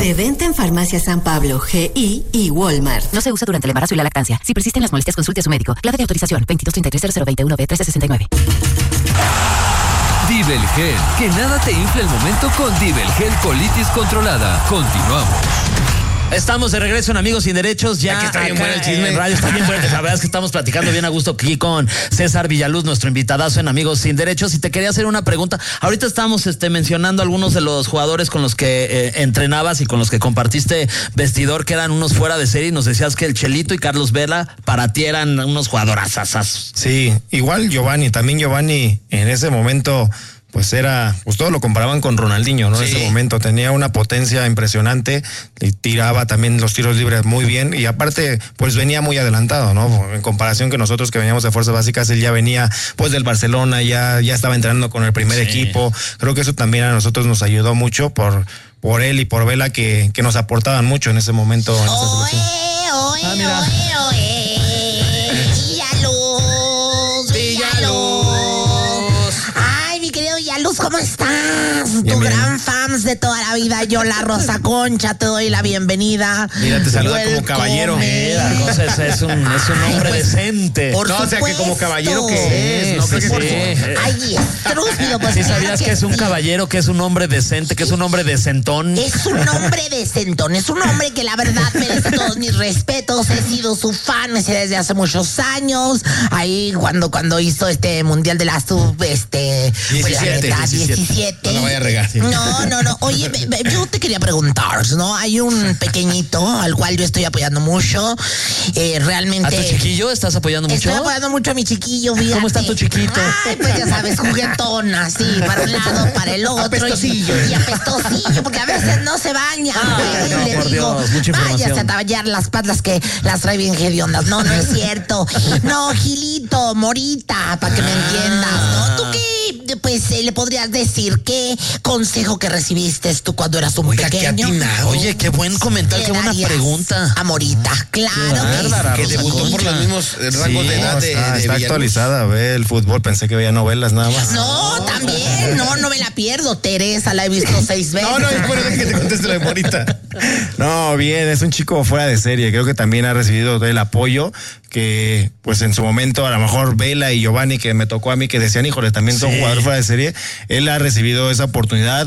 De venta en Farmacia San Pablo, GI y Walmart. No se usa durante el embarazo y la lactancia. Si persisten las molestias, consulte a su médico. Clave de autorización 2233-0021-B1369. Divelgel, que nada te infle el momento con Divelgel Colitis Controlada. Continuamos. Estamos de regreso en Amigos Sin Derechos. Ya aquí está bien bueno el chisme. En radio está bien fuerte. La verdad es que estamos platicando bien a gusto aquí con César Villaluz, nuestro invitadazo en Amigos Sin Derechos. Y te quería hacer una pregunta. Ahorita estábamos mencionando algunos de los jugadores con los que entrenabas y con los que compartiste vestidor, que eran unos fuera de serie. Y nos decías que el Chelito y Carlos Vela para ti eran unos jugadorazazazos. Sí, igual Giovanni. También Giovanni en ese momento... pues todos lo comparaban con Ronaldinho, ¿no? Sí. En ese momento tenía una potencia impresionante, y tiraba también los tiros libres muy bien, y aparte, pues venía muy adelantado, ¿no? En comparación que nosotros que veníamos de Fuerzas Básicas, él ya venía, pues, del Barcelona, ya estaba entrenando con el primer equipo. Creo que eso también a nosotros nos ayudó mucho por él y por Vela, que nos aportaban mucho en ese momento en esa selección. Mira. Villaluz, ¿cómo estás? Tu gran fans de toda la vida, yo, la Rosa Concha, te doy la bienvenida. Mira, te saluda como caballero. Mira, es un hombre decente. No, o sea, que como caballero que es. No, sí. Ay, estúpido. Pues ¿sí sabías que es un caballero, que es un hombre decente, que es un hombre decentón? Es un hombre decentón, es un hombre que la verdad merece todos mis respetos. He sido su fan desde hace muchos años. Ahí cuando hizo este mundial de la sub, 17. No lo vaya a regar. Sí. No. Oye, yo te quería preguntar, ¿no? Hay un pequeñito al cual yo estoy apoyando mucho. Realmente. ¿A tu chiquillo estás apoyando mucho? Estoy apoyando mucho a mi chiquillo, fíjate. ¿Cómo está tu chiquito? Ay, pues ya sabes, juguetón, así, para un lado, para el otro. Apestosillo. Y apestosillo, porque a veces no se baña. No, le por digo, Dios, mucha información. váyase a tallar las patas que las trae bien hediondas. No es cierto. No, Gilito, Morita, para que me entiendas, ¿no? ¿Tú qué? Pues le podrías decir qué consejo que recibiste tú cuando eras un pequeño. Oye, qué buen comentario, qué buena pregunta. A Morita, claro que debutó por los mismos rangos de edad está actualizada, ve el fútbol, pensé que veía novelas nada más. No, también, no me la pierdo. Teresa la he visto 6 veces. No, bueno, que te conteste la de Morita. No, bien, es un chico fuera de serie, creo que también ha recibido el apoyo que pues en su momento a lo mejor Vela y Giovanni, que me tocó a mí, que decían, híjole, también son jugadores fuera de serie. Él ha recibido esa oportunidad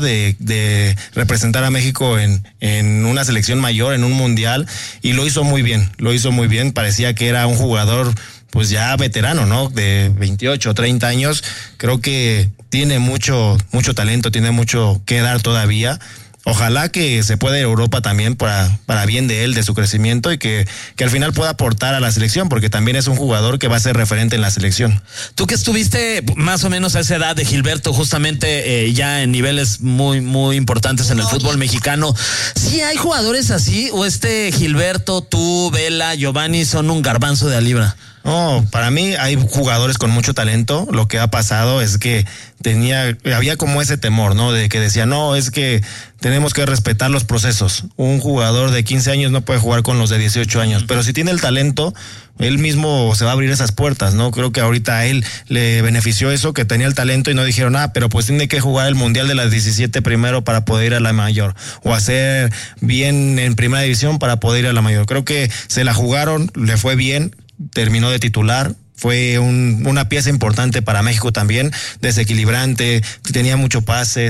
de representar a México en una selección mayor, en un mundial, y lo hizo muy bien, parecía que era un jugador pues ya veterano, ¿no? De 28, 30 años, creo que tiene mucho talento, tiene mucho que dar todavía. Ojalá que se pueda ir a Europa también para bien de él, de su crecimiento, y que al final pueda aportar a la selección, porque también es un jugador que va a ser referente en la selección. Tú que estuviste más o menos a esa edad de Gilberto, justamente ya en niveles muy, muy importantes en el fútbol mexicano, ¿sí hay jugadores así? ¿O Gilberto, tú, Vela, Giovanni son un garbanzo de a libra? No, para mí hay jugadores con mucho talento. Lo que ha pasado es que había como ese temor, ¿no? De que decía, no, es que tenemos que respetar los procesos. Un jugador de 15 años no puede jugar con los de 18 años, pero si tiene el talento, él mismo se va a abrir esas puertas, ¿no? Creo que ahorita a él le benefició eso, que tenía el talento y no dijeron, pero pues tiene que jugar el Mundial de las 17 primero para poder ir a la mayor, o hacer bien en primera división para poder ir a la mayor. Creo que se la jugaron, le fue bien, terminó de titular. Fue una pieza importante para México también, desequilibrante, tenía mucho pase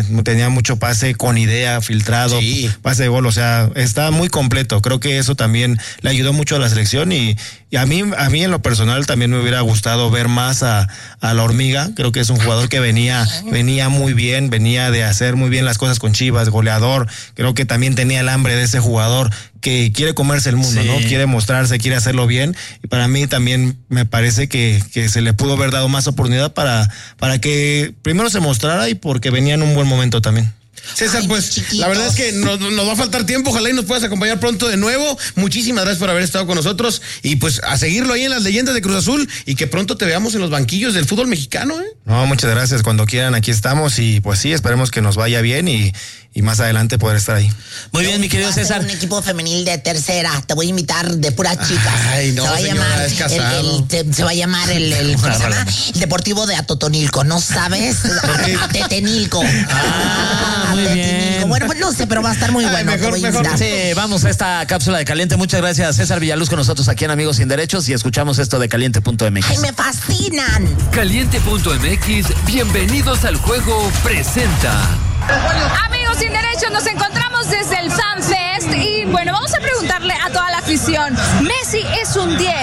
con idea, filtrado, pase de gol, o sea, está muy completo. Creo que eso también le ayudó mucho a la selección y a mí en lo personal también me hubiera gustado ver más a la Hormiga. Creo que es un jugador que venía muy bien, venía de hacer muy bien las cosas con Chivas, goleador. Creo que también tenía el hambre de ese jugador que quiere comerse el mundo, ¿no? Quiere mostrarse, quiere hacerlo bien, y para mí también me parece que se le pudo haber dado más oportunidad para que primero se mostrara y porque venía en un buen momento también. César, la verdad es que nos va a faltar tiempo, ojalá y nos puedas acompañar pronto de nuevo. Muchísimas gracias por haber estado con nosotros y pues a seguirlo ahí en las leyendas de Cruz Azul y que pronto te veamos en los banquillos del fútbol mexicano, ¿eh? No, muchas gracias, cuando quieran aquí estamos y pues sí, esperemos que nos vaya bien y y más adelante poder estar ahí. Muy bien, mi querido César. Un equipo femenil de tercera. Te voy a invitar de puras chicas. Ay, no, se va a señora, llamar es casado. se va a llamar el ¿cómo se llama? El Deportivo de Atotonilco, ¿no sabes? Tetenilco. Muy bien. Bueno, pues no sé, pero va a estar muy bueno. Mejor. Sí, vamos a esta cápsula de Caliente. Muchas gracias, César Villaluz, con nosotros aquí en Amigos Sin Derechos, y escuchamos esto de Caliente.mx. ¡Ay, me fascinan! Caliente.mx, bienvenidos al juego, presenta. Amigos Sin Derechos, nos encontramos desde el FanFest y bueno, vamos a preguntarle a toda la afición. Messi es un 10,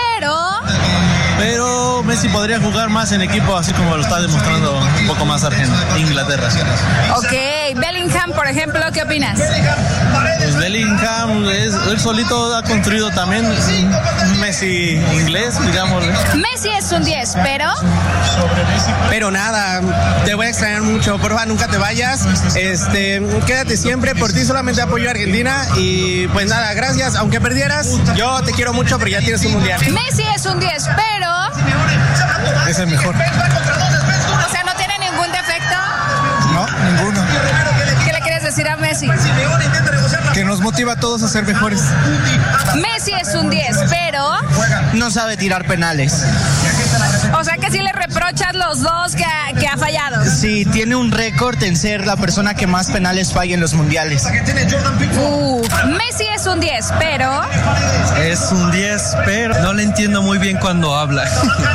pero Messi podría jugar más en equipo, así como lo está demostrando un poco más Inglaterra. Ok, Bellingham, por ejemplo, ¿qué opinas? Pues Bellingham, él solito ha construido también un Messi inglés, digámosle. Messi es un 10, pero nada, te voy a extrañar mucho, porfa, nunca te vayas, quédate siempre, por ti solamente apoyo a Argentina y pues nada, gracias, aunque perdieras, yo te quiero mucho, pero ya tienes un mundial. Messi es un 10, pero... Es el mejor. O sea, ¿no tiene ningún defecto? No, ninguno. ¿Qué le quieres decir a Messi? Que nos motiva a todos a ser mejores. Messi es un 10, pero... No sabe tirar penales. O sea que sí le reprochas los dos que ha fallado. Sí, tiene un récord en ser la persona que más penales falla en los mundiales. Messi es un 10, pero... Es un 10, pero no le entiendo muy bien cuando habla.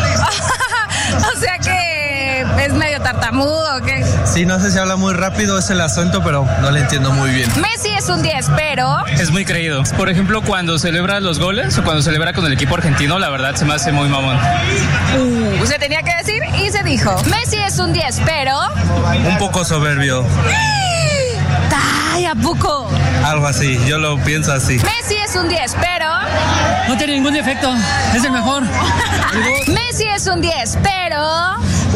O sea que es medio tartamudo, ¿o qué? Sí, no sé si habla muy rápido, es el acento, pero no le entiendo muy bien. Messi es un 10, pero... Es muy creído. Por ejemplo, cuando celebra los goles o cuando celebra con el equipo argentino, la verdad se me hace muy mamón. Se tenía que decir y se dijo. Messi es un 10, pero... Un poco soberbio. ¡Ay, a poco! Algo así, yo lo pienso así. Messi es un 10, pero... No tiene ningún defecto, es el mejor. Messi es un 10, pero...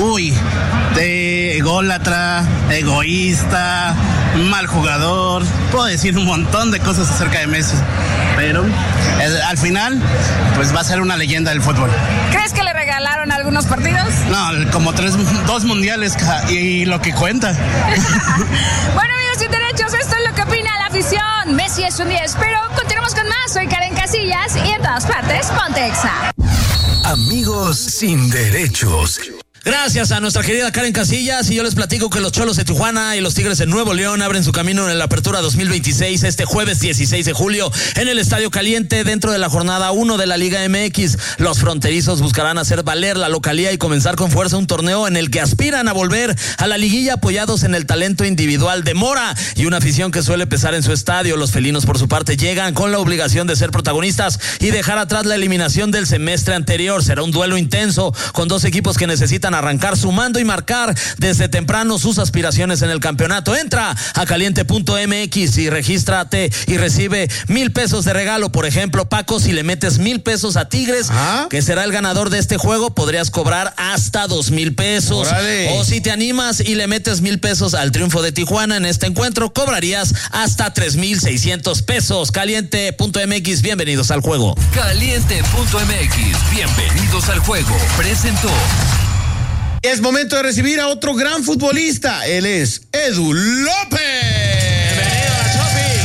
Ególatra, egoísta, mal jugador. Puedo decir un montón de cosas acerca de Messi, pero al final, pues va a ser una leyenda del fútbol. ¿Crees que le regalaron algunos partidos? No, como 2 mundiales y lo que cuenta. Bueno, Amigos Sin Derechos, esto es lo que opina la afición. Messi es un 10, pero continuamos con más. Soy Karen Casillas y en todas partes, ponte Exa. Amigos Sin Derechos. Gracias a nuestra querida Karen Casillas, y yo les platico que los Cholos de Tijuana y los Tigres de Nuevo León abren su camino en la Apertura 2026 este jueves 16 de julio en el Estadio Caliente dentro de la jornada 1 de la Liga MX. Los fronterizos buscarán hacer valer la localía y comenzar con fuerza un torneo en el que aspiran a volver a la liguilla apoyados en el talento individual de Mora y una afición que suele pesar en su estadio. Los felinos por su parte llegan con la obligación de ser protagonistas y dejar atrás la eliminación del semestre anterior. Será un duelo intenso con dos equipos que necesitan arrancar sumando y marcar desde temprano sus aspiraciones en el campeonato. Entra a caliente.mx y regístrate y recibe $1,000 de regalo. Por ejemplo, Paco, si le metes $1,000 a Tigres, que será el ganador de este juego, podrías cobrar hasta $2,000. ¡Órale! O si te animas y le metes $1,000 al triunfo de Tijuana en este encuentro, cobrarías hasta $3,600. Caliente.mx, bienvenidos al juego. Caliente.mx, bienvenidos al juego. Presentó. Es momento de recibir a otro gran futbolista. Él es Edu López. Bienvenido a la Chofi.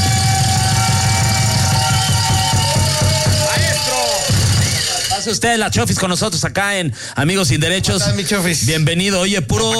Maestro. Pase usted la Chofis con nosotros acá en Amigos Sin Derechos. ¿Cómo estás, mi Chofis? Bienvenido. Oye, puro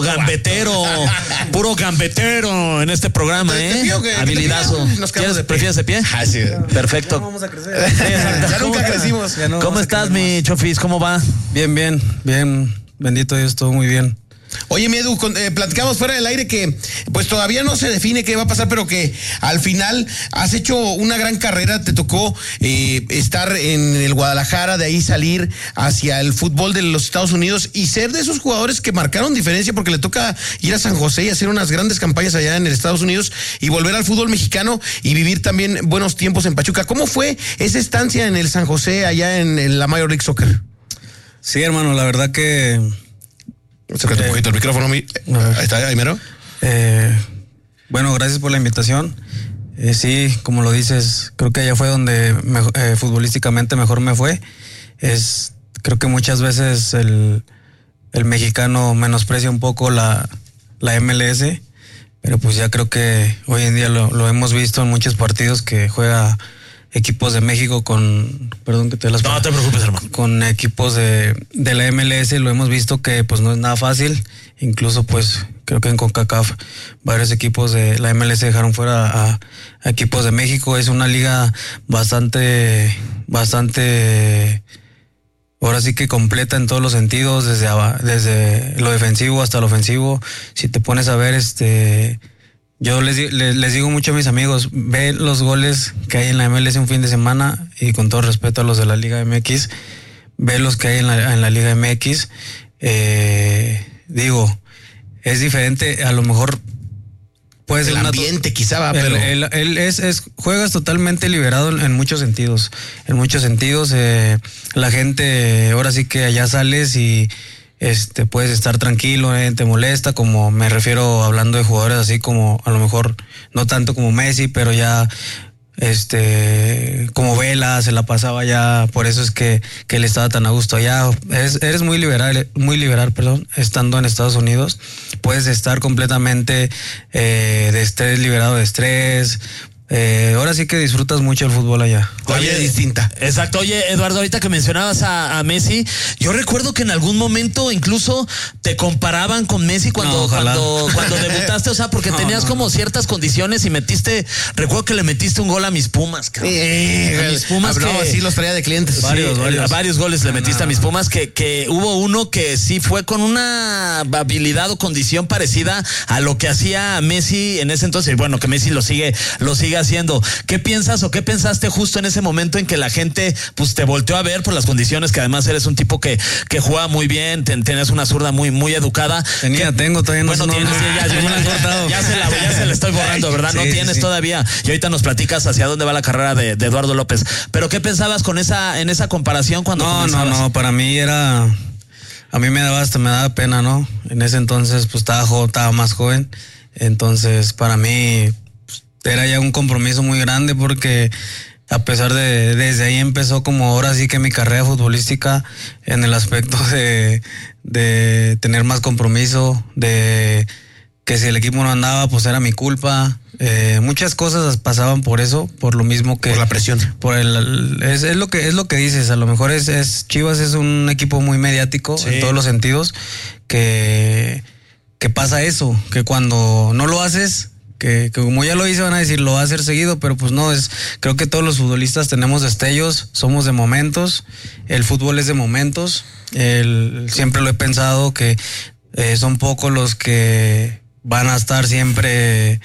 gambetero en este programa, habilidazo. ¿Prefieres de pie? Ah, sí. Perfecto. Vamos a crecer. Ya nunca crecimos. ¿Cómo estás, mi Chofis? ¿Cómo va? Bien. Bendito Dios, todo muy bien. Oye, mi Edu, platicamos fuera del aire que pues todavía no se define qué va a pasar, pero que al final has hecho una gran carrera. Te tocó estar en el Guadalajara, de ahí salir hacia el fútbol de los Estados Unidos y ser de esos jugadores que marcaron diferencia, porque le toca ir a San José y hacer unas grandes campañas allá en el Estados Unidos y volver al fútbol mexicano y vivir también buenos tiempos en Pachuca. ¿Cómo fue esa estancia en el San José allá en la Major League Soccer? Sí, hermano, la verdad que... Acércate un poquito el micrófono. Ahí está, ahí mero. Bueno, gracias por la invitación. Sí, como lo dices, creo que allá fue donde futbolísticamente mejor me fue. Creo que muchas veces el mexicano menosprecia un poco la MLS, pero pues ya creo que hoy en día lo hemos visto en muchos partidos que juega equipos de México perdón que te las... No te preocupes, hermano. Con equipos de la MLS, lo hemos visto que pues no es nada fácil. Incluso pues creo que en CONCACAF varios equipos de la MLS dejaron fuera a equipos de México. Es una liga bastante ahora sí que completa en todos los sentidos, desde lo defensivo hasta lo ofensivo. Si te pones a ver, yo les digo mucho a mis amigos, ve los goles que hay en la MLS un fin de semana, y con todo respeto a los de la Liga MX, ve los que hay en la Liga MX. Digo, es diferente, a lo mejor puede ser el ambiente quizá va, pero juegas totalmente liberado en muchos sentidos. En muchos sentidos, la gente, ahora sí que allá sales y puedes estar tranquilo, te molesta, como me refiero hablando de jugadores así como, a lo mejor no tanto como Messi, pero ya como Vela se la pasaba ya, por eso es que él estaba tan a gusto allá. Eres muy liberal, estando en Estados Unidos. Puedes estar completamente de estrés, liberado de estrés. Ahora sí que disfrutas mucho el fútbol allá. Oye, distinta. Exacto. Oye, Eduardo, ahorita que mencionabas a Messi, yo recuerdo que en algún momento incluso te comparaban con Messi cuando debutaste, o sea, porque tenías como ciertas condiciones y recuerdo que le metiste un gol a mis Pumas, cabrón. A mis Pumas sí los traía de clientes. Varios goles le metiste a mis Pumas, que hubo uno que sí fue con una habilidad o condición parecida a lo que hacía Messi en ese entonces. Bueno, que Messi lo sigue haciendo. ¿Qué piensas o qué pensaste justo en ese momento en que la gente pues te volteó a ver por las condiciones, que además eres un tipo que juega muy bien, tenías una zurda muy, muy educada? Tengo todavía no. Bueno, tienes, ya se la estoy borrando, ¿verdad? Sí, no tienes todavía. Y ahorita nos platicas hacia dónde va la carrera de Eduardo López. Pero ¿qué pensabas en esa comparación cuando comenzabas? No, para mí a mí me daba pena, ¿no? En ese entonces pues estaba más joven. Entonces para mí era ya un compromiso muy grande, porque a pesar desde ahí empezó como ahora sí que mi carrera futbolística, en el aspecto de tener más compromiso, de que si el equipo no andaba pues era mi culpa. Muchas cosas pasaban por eso, por lo mismo que... Por la presión. Es lo que dices, a lo mejor Chivas es un equipo muy mediático, sí, en todos los sentidos, que pasa eso, que cuando no lo haces... Que como ya lo hice van a decir lo va a hacer seguido, pero pues no, creo que todos los futbolistas tenemos destellos, somos de momentos, el fútbol es de momentos, siempre lo he pensado que son pocos los que van a estar siempre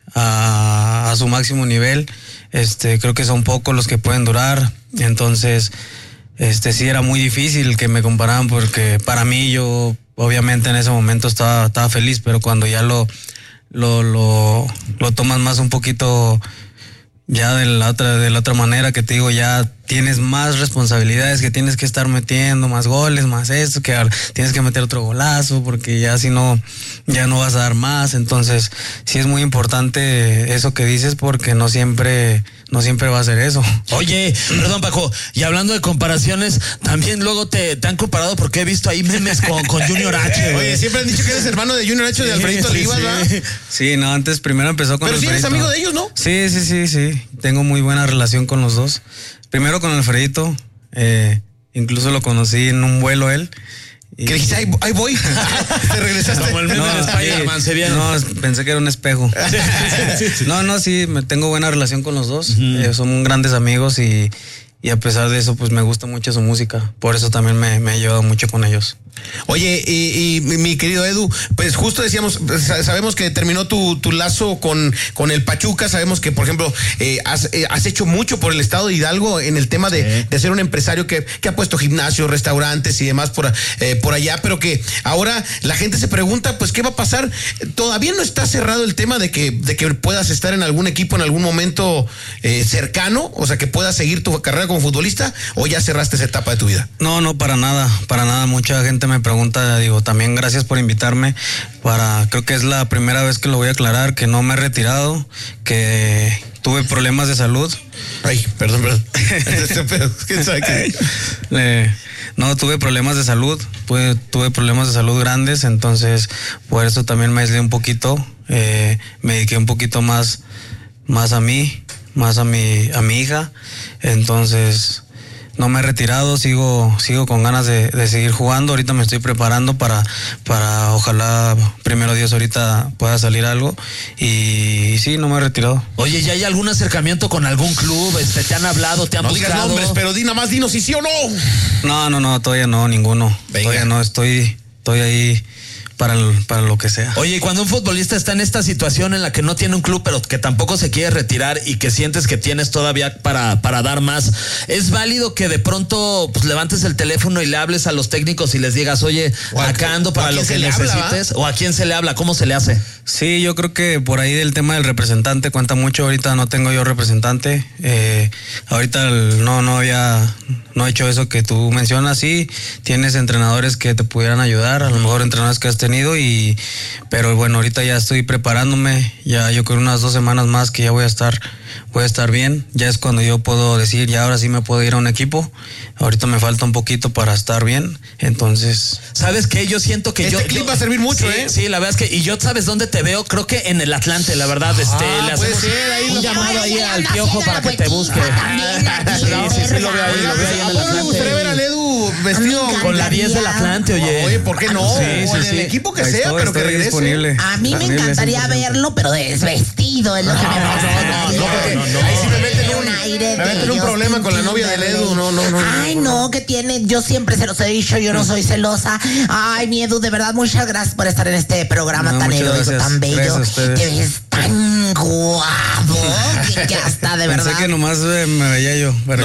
a su máximo nivel, creo que son pocos los que pueden durar. Entonces sí era muy difícil que me compararan, porque para mí, yo obviamente en ese momento estaba feliz, pero cuando ya lo tomas más un poquito ya de la otra manera, que te digo, ya tienes más responsabilidades, que tienes que estar metiendo más goles, más esto, que tienes que meter otro golazo, porque ya si no, ya no vas a dar más. Entonces sí es muy importante eso que dices, porque no siempre va a ser eso. Oye, perdón, Paco, y hablando de comparaciones, también luego te han comparado, porque he visto ahí memes con Junior H. Oye, siempre han dicho que eres hermano de Junior H, de Alfredito Olivas, ¿verdad? Sí, no, antes primero empezó con Alfredito. Pero sí eres amigo de ellos, ¿no? Sí. Tengo muy buena relación con los dos. Primero con Alfredito, incluso lo conocí en un vuelo él. ¿Qué dijiste? Ahí voy. Te regresaste. Como el meme de Spider-Man, se vieron. No, pensé que era un espejo. Sí, tengo buena relación con los dos. Somos grandes amigos y a pesar de eso, pues me gusta mucho su música. Por eso también me he llevado mucho con ellos. Oye, y mi querido Edu, pues justo decíamos, sabemos que terminó tu lazo con el Pachuca, sabemos que, por ejemplo, has hecho mucho por el estado de Hidalgo en el tema de ser un empresario que ha puesto gimnasios, restaurantes y demás por allá, pero que ahora la gente se pregunta, pues, ¿qué va a pasar? Todavía no está cerrado el tema de que puedas estar en algún equipo en algún momento cercano, o sea, que puedas seguir tu carrera como futbolista, ¿o ya cerraste esa etapa de tu vida? No, para nada. Mucha gente me pregunta, digo, también gracias por invitarme. Creo que es la primera vez que lo voy a aclarar, que no me he retirado, que tuve problemas de salud. Ay, perdón. ¿Quién sabe qué? No, tuve problemas de salud, tuve problemas de salud grandes, entonces por eso también me aislé un poquito. me dediqué un poquito más a mí, más a mi hija. Entonces no me he retirado, sigo con ganas de seguir jugando. Ahorita me estoy preparando para ojalá, primero Dios, ahorita pueda salir algo. Y sí, no me he retirado. Oye, ¿ya hay algún acercamiento con algún club? ¿Te han hablado, te han buscado? No digas nombres, pero dinos si sí o no. No, todavía no, ninguno. Venga. Todavía no, estoy ahí para lo que sea. Oye, y cuando un futbolista está en esta situación en la que no tiene un club, pero que tampoco se quiere retirar y que sientes que tienes todavía para dar más, ¿es válido que de pronto pues, levantes el teléfono y le hables a los técnicos y les digas, oye, acá ando para lo que necesites? ¿O a quién se le habla? ¿Cómo se le hace? Sí, yo creo que por ahí el tema del representante cuenta mucho. Ahorita no tengo yo representante. Ahorita no he hecho eso que tú mencionas. Sí, tienes entrenadores que te pudieran ayudar, a lo mejor entrenadores que has tenido, pero bueno, ahorita ya estoy preparándome. Ya yo creo unas 2 semanas más que ya voy a estar bien. Ya es cuando yo puedo decir, ya ahora sí me puedo ir a un equipo. Ahorita me falta un poquito para estar bien. Entonces, ¿sabes qué? Yo siento que este clip va a servir mucho, sí, Sí, la verdad es que, y yo, ¿sabes dónde te veo? Creo que en el Atlante, la verdad. Le hacemos un llamado ahí al Piojo para que te busque. Sí, lo veo ahí en el Atlante. Me gustaría ver al Edu vestido con la 10 del Atlante, oye. Oye, ¿por qué no? Sí, en el equipo que sea, pero que regrese. Disponible. A mí me encantaría verlo, pero desvestido es lo que me No, ahí sí me meten un problema con la novia del Edu. No. Ay, no, que tiene, yo siempre se los he dicho, yo no soy celosa. Ay, mi Edu, de verdad, muchas gracias por estar en este programa tan heroico, tan bello. Te ves tan guapo que hasta de verdad. Pensé que nomás me veía yo, pero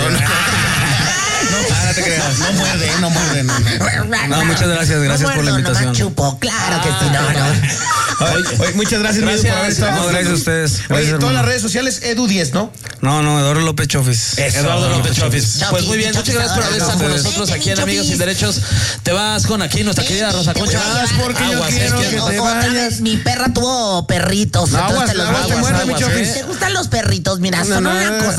no te creas, no muerde. No, muchas gracias por la invitación. No chupo, claro que sí, no. Oye, muchas gracias, por haber estado. No, gracias a ustedes. Oye, todas las redes sociales, Edu10, ¿no? No, Eduardo López Chofis. Eduardo López Chofis. Pues muy bien, muchas gracias por haber estado con nosotros aquí en Amigos Sin Derechos. Te vas con aquí nuestra querida Rosa Concha. Porque yo quiero que te vayas. Mi perra tuvo perritos. Aguas, te muerde, mi Chofis. ¿Te gustan los perritos? Mira, son una cosa.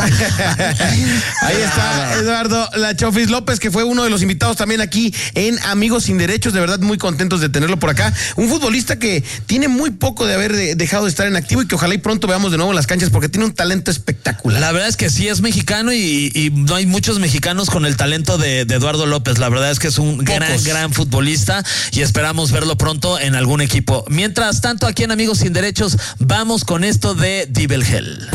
Ahí está Eduardo La Chofis López, que fue uno de los invitados también aquí en Amigos Sin Derechos. De verdad, muy contentos de tenerlo por acá. Un futbolista que tiene muy poco de haber dejado de estar en activo y que ojalá y pronto veamos de nuevo en las canchas porque tiene un talento espectacular. La verdad es que sí, es mexicano y no hay muchos mexicanos con el talento de Eduardo López. La verdad es que es un gran futbolista y esperamos verlo pronto en algún equipo. Mientras tanto, aquí en Amigos Sin Derechos, vamos con esto de Dibelgel.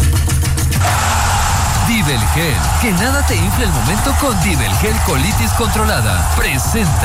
Dibelgel, que nada te infle el momento con Dibelgel Colitis Controlada. Presenta.